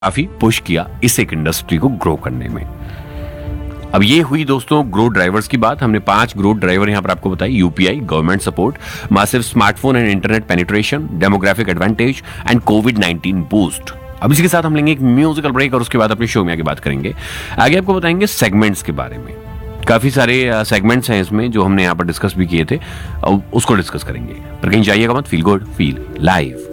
काफी पुश किया इस एक इंडस्ट्री को ग्रो करने में। अब ये हुई दोस्तों ग्रोथ ड्राइवर्स की बात। हमने 5 ग्रोथ ड्राइवर यहां पर आपको बताई: UPI, government support, massive smartphone and internet penetration, demographic advantage and covid boost. अब इसी के साथ हम लेंगे एक म्यूजिकल ब्रेक और उसके बाद अपने शो में आगे बात करेंगे। आगे आपको बताएंगे सेगमेंट्स के बारे में। काफी सारे सेगमेंट्स हैं इसमें जो हमने यहाँ पर डिस्कस भी किए थे, उसको डिस्कस करेंगे। पर कहीं जाइएगा मत, फील गुड फील लाइव।